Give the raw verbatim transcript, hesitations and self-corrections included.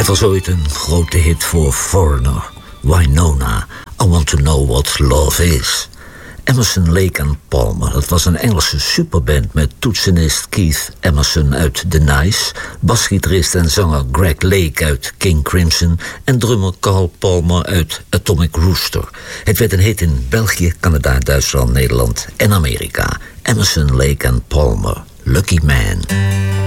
was ooit een grote hit voor Foreigner, Wynonna, I Want to Know What Love Is. Emerson, Lake and Palmer, dat was een Engelse superband met toetsenist Keith Emerson uit The Nice, basgitarist en zanger Greg Lake uit King Crimson en drummer Carl Palmer uit Atomic Rooster. Het werd een hit in België, Canada, Duitsland, Nederland en Amerika. Emerson, Lake and Palmer, Lucky Man.